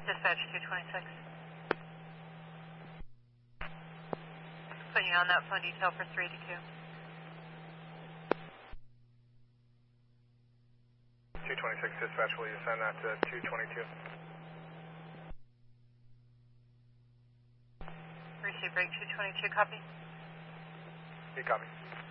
Dispatch 226. Putting you on that phone detail for 3 to 2. 226 dispatch, will you send that to 222? Receive break 222, copy. You copy.